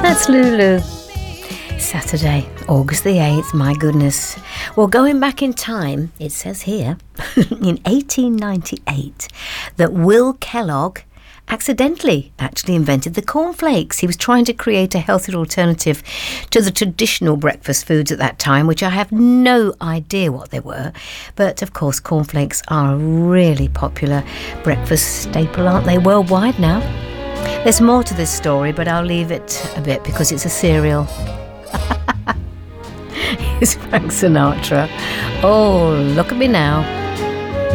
That's Lulu. Saturday, August the 8th, my goodness. Well, going back in time, it says here, in 1898, that Will Kellogg accidentally actually invented the cornflakes. He was trying to create a healthier alternative to the traditional breakfast foods at that time, which I have no idea what they were. But, of course, cornflakes are a really popular breakfast staple, aren't they, worldwide now? There's more to this story, but I'll leave it a bit because it's a cereal. Here's Frank Sinatra. Oh, look at me now.